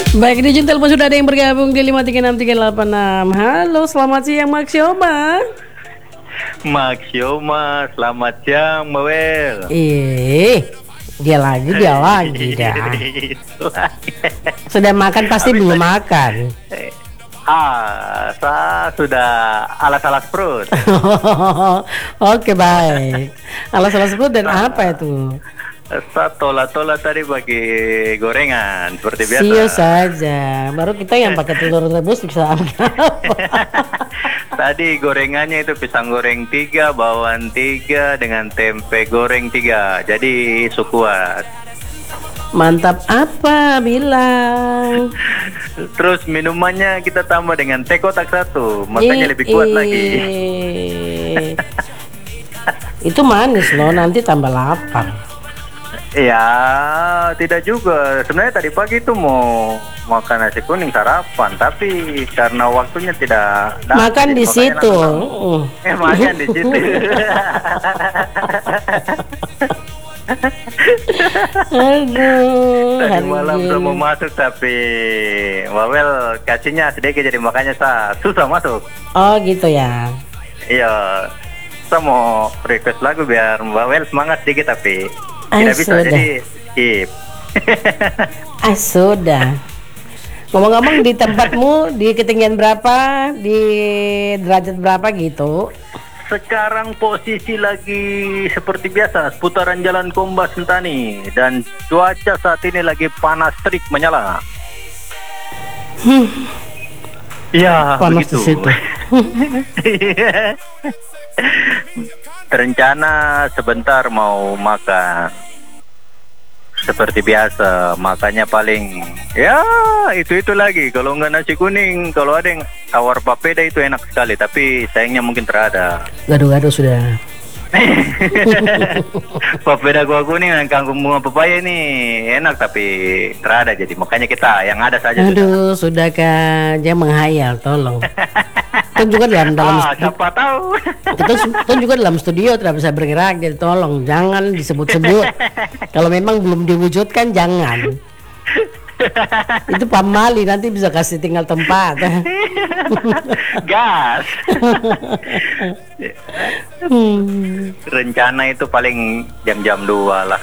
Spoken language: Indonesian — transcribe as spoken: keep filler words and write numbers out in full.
Baik, di ujung telepon sudah ada yang bergabung di lima tiga enam tiga delapan enam. Halo, selamat siang Maxioma. Maxioma, selamat siang Mawel. Ih, dia lagi, dia lagi dah. Sudah makan pasti belum makan. Ah, saya sudah alas-alas perut. Oke, baik. Alas-alas perut dan apa itu? Saya tola-tola tadi bagi gorengan seperti biasa. Sio saja. Baru kita yang pakai telur rebus bisa apa? Tadi gorengannya itu pisang goreng tiga, bawang tiga dengan tempe goreng tiga. Jadi sukuat. Mantap apa bilang? Terus minumannya kita tambah dengan teh kotak satu, makanya lebih kuat lagi. Itu manis loh, nanti tambah lapar. Ya, tidak juga. Sebenarnya tadi pagi itu mau makan nasi kuning sarapan, tapi karena waktunya tidak dapat, makan di situ. Uh. Eh, makan di situ. Aduh, tadi malam sudah mau masuk tapi Wawel kasihnya sedikit jadi makanya saya susah masuk. Oh gitu ya. Iya, saya mau request lagu biar Wawel semangat sedikit tapi tidak bisa sudah. jadi skip. Ah sudah. Ngomong-ngomong di tempatmu di ketinggian berapa, di derajat berapa gitu? Sekarang posisi lagi seperti biasa seputaran Jalan Komba Sentani dan cuaca saat ini lagi panas terik menyala. Hmm. Ya panas begitu. Di situ. Rencana sebentar mau makan seperti biasa, makanya paling ya itu itu lagi. Kalau nggak nasi kuning, kalau ada yang tawar papeda itu enak sekali, tapi sayangnya mungkin terada. Gaduh-gaduh sudah. Papeda kuah kuning dan kangkung bunga pepaya ini enak tapi terada, jadi makanya kita yang ada saja. Aduh, sudah kan, jangan menghayal, tolong. Itu juga dalam dalam ah, siapa tahu. Itu, itu juga dalam studio tidak bisa bergerak, jadi tolong jangan disebut-sebut. Kalau memang belum diwujudkan jangan. Itu pamali nanti bisa kasih tinggal tempat. Gas. hmm. Rencana itu paling jam-jam dua lah.